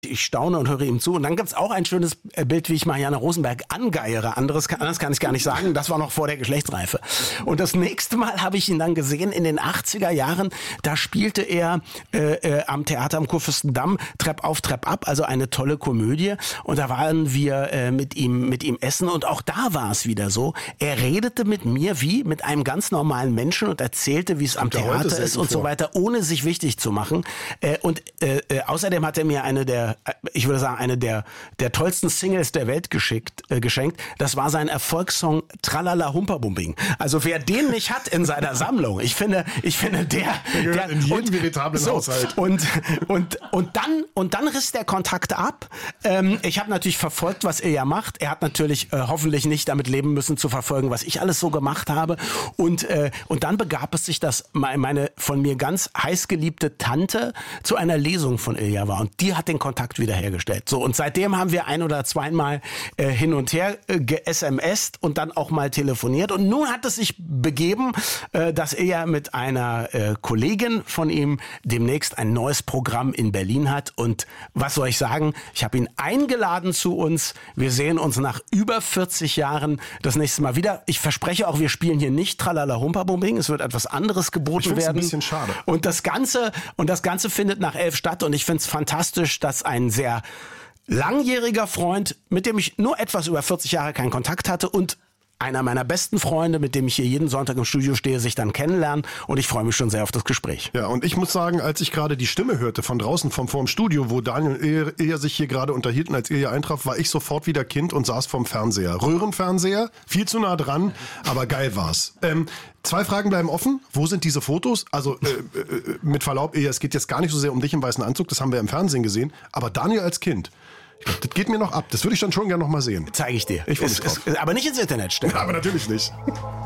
Ich staune und höre ihm zu. Und dann gibt's auch ein schönes Bild, wie ich Marianne Rosenberg angeiere. Anders kann ich gar nicht sagen. Das war noch vor der Geschlechtsreife. Und das nächste Mal habe ich ihn dann gesehen in den 80er Jahren. Da spielte er am Theater am Kurfürstendamm Trepp auf, Trepp ab. Also eine tolle Komödie. Und da waren wir mit ihm essen. Und auch da war es wieder so. Er redete mit mir wie mit einem ganz normalen Menschen und erzählte, wie es am Theater ist und so weiter, ohne sich wichtig zu machen. Und außerdem hat er mir eine der tollsten Singles der Welt geschenkt. Das war sein Erfolgssong Tralala Humperbumbing. Also wer den nicht hat in seiner Sammlung, ich finde der in jedem veritablen Haushalt. Und dann riss der Kontakt ab. Ich habe natürlich verfolgt, was er ja macht. Er hat natürlich hoffentlich nicht damit leben müssen, zu verfolgen, was ich alles so gemacht habe. Und dann begab es sich, dass meine von mir ganz heiß geliebte Tante zu einer Lesung von Ilja war. Und die hat den Kontakt wiederhergestellt. So, und seitdem haben wir ein- oder zweimal hin und her ge-SMS't und dann auch mal telefoniert. Und nun hat es sich begeben, dass er mit einer Kollegin von ihm demnächst ein neues Programm in Berlin hat. Und was soll ich sagen? Ich habe ihn eingeladen zu uns. Wir sehen uns nach über 40 Jahren das nächste Mal wieder. Ich verspreche auch, wir spielen hier nicht Tralala Humperbumbing. Es wird etwas anderes geboten werden. Ein bisschen schade. Und das Ganze findet nach 11 statt. Und ich finde es fantastisch, dass ein sehr langjähriger Freund, mit dem ich nur etwas über 40 Jahre keinen Kontakt hatte und einer meiner besten Freunde, mit dem ich hier jeden Sonntag im Studio stehe, sich dann kennenlernen. Und ich freue mich schon sehr auf das Gespräch. Ja, und ich muss sagen, als ich gerade die Stimme hörte von draußen vorm Studio, wo Daniel und Ilja sich hier gerade unterhielten, als Ilja eintraf, war ich sofort wieder Kind und saß vorm Fernseher. Röhrenfernseher, viel zu nah dran, aber geil war's. 2 Fragen bleiben offen. Wo sind diese Fotos? Also mit Verlaub, Ilja, es geht jetzt gar nicht so sehr um dich im weißen Anzug, das haben wir im Fernsehen gesehen, aber Daniel als Kind. Das geht mir noch ab. Das würde ich dann schon gerne noch mal sehen. Zeige ich dir. Ich freue mich drauf. Aber nicht ins Internet stellen. Aber natürlich nicht.